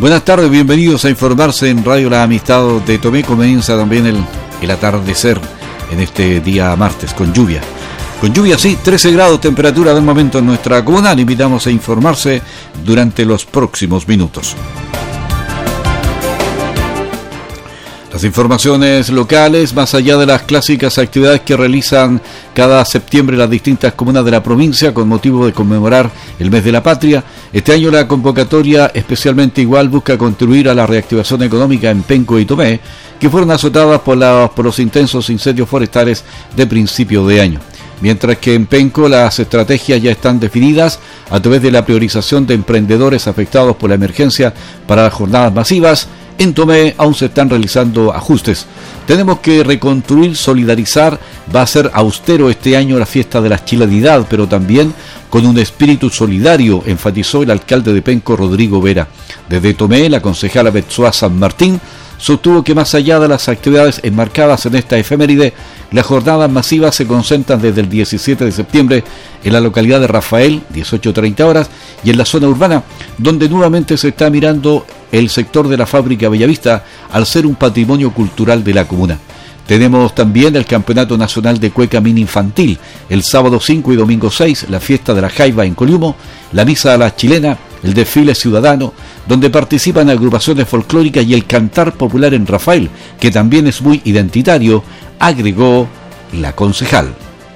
Buenas tardes, bienvenidos a informarse en Radio La Amistad de Tomé. Comienza también el atardecer en este día martes con lluvia. Con lluvia, sí, 13 grados temperatura del momento en nuestra comuna. Le invitamos a informarse durante los próximos minutos. Las informaciones locales, más allá de las clásicas actividades que realizan cada septiembre las distintas comunas de la provincia con motivo de conmemorar el mes de la patria, este año la convocatoria especialmente igual busca contribuir a la reactivación económica en Penco y Tomé, que fueron azotadas por los intensos incendios forestales de principio de año. Mientras que en Penco las estrategias ya están definidas a través de la priorización de emprendedores afectados por la emergencia para las jornadas masivas, en Tomé aún se están realizando ajustes. Tenemos que reconstruir, solidarizar. Va a ser austero este año la fiesta de la chilenidad, pero también con un espíritu solidario, enfatizó el alcalde de Penco, Rodrigo Vera. Desde Tomé, la concejala Betsoa San Martín sostuvo que más allá de las actividades enmarcadas en esta efeméride, las jornadas masivas se concentran desde el 17 de septiembre en la localidad de Rafael, 18:30 horas, y en la zona urbana, donde nuevamente se está mirando el sector de la fábrica Bellavista al ser un patrimonio cultural de la comuna. Tenemos también el Campeonato Nacional de Cueca Mini Infantil, el sábado 5 y domingo 6, la fiesta de la Jaiba en Coliumo, la misa a la chilena, el desfile ciudadano, donde participan agrupaciones folclóricas y el cantar popular en Rafael, que también es muy identitario, agregó la concejal.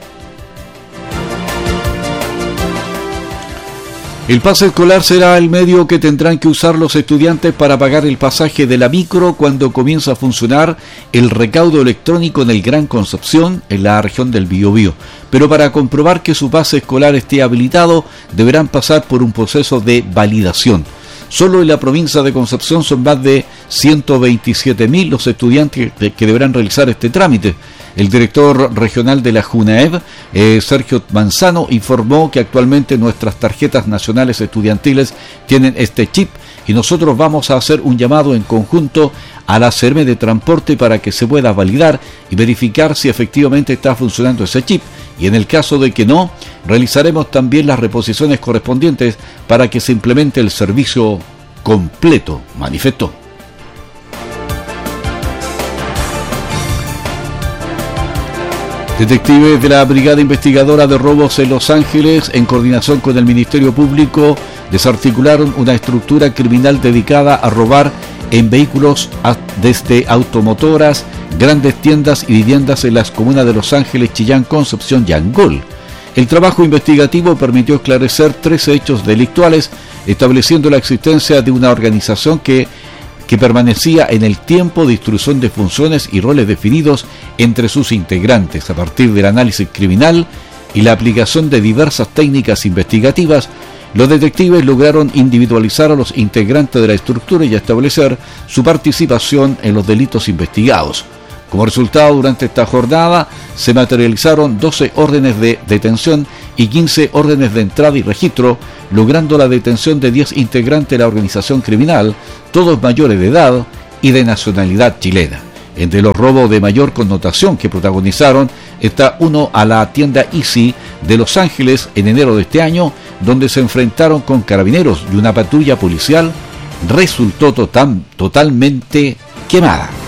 El pase escolar será el medio que tendrán que usar los estudiantes para pagar el pasaje de la micro cuando comienza a funcionar el recaudo electrónico en el Gran Concepción, en la región del Biobío. Pero para comprobar que su pase escolar esté habilitado, deberán pasar por un proceso de validación. Solo en la provincia de Concepción son más de 127.000 los estudiantes que deberán realizar este trámite. El director regional de la JUNAEV, Sergio Manzano, informó que actualmente nuestras tarjetas nacionales estudiantiles tienen este chip y nosotros vamos a hacer un llamado en conjunto a la CERME de Transporte para que se pueda validar y verificar si efectivamente está funcionando ese chip. Y en el caso de que no, realizaremos también las reposiciones correspondientes para que se implemente el servicio completo, manifestó. Detectives de la Brigada Investigadora de Robos en Los Ángeles, en coordinación con el Ministerio Público, desarticularon una estructura criminal dedicada a robar en vehículos desde automotoras, grandes tiendas y viviendas en las comunas de Los Ángeles, Chillán, Concepción y Angol. El trabajo investigativo permitió esclarecer 13 hechos delictuales, estableciendo la existencia de una organización que permanecía en el tiempo de instrucción de funciones y roles definidos entre sus integrantes. A partir del análisis criminal y la aplicación de diversas técnicas investigativas, los detectives lograron individualizar a los integrantes de la estructura y establecer su participación en los delitos investigados. Como resultado, durante esta jornada se materializaron 12 órdenes de detención y 15 órdenes de entrada y registro, logrando la detención de 10 integrantes de la organización criminal, todos mayores de edad y de nacionalidad chilena. Entre los robos de mayor connotación que protagonizaron está uno a la tienda Easy de Los Ángeles en enero de este año, donde se enfrentaron con carabineros y una patrulla policial resultó totalmente quemada.